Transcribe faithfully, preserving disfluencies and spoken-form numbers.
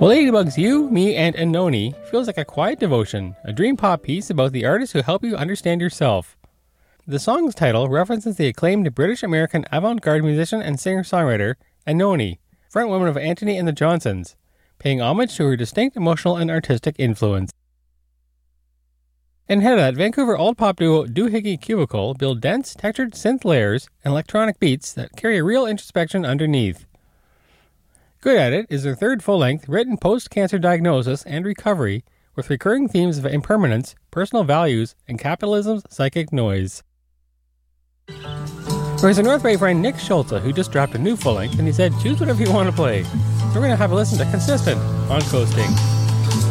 Well, Ladybugs You, Me, and Anoni feels like a quiet devotion, a dream pop piece about the artists who help you understand yourself. The song's title references the acclaimed British-American avant-garde musician and singer-songwriter Anoni, frontwoman of Antony and the Johnsons, paying homage to her distinct emotional and artistic influence. In Hedda, Vancouver alt-pop duo Doohickey Cubicle build dense, textured synth layers and electronic beats that carry a real introspection underneath. Good at It is their third full-length, written post-cancer diagnosis and recovery, with recurring themes of impermanence, personal values, and capitalism's psychic noise. There's a North Bay friend Nick Schulze who just dropped a new full-length, and he said, choose whatever you want to play. So we're going to have a listen to Consistent on Coasting.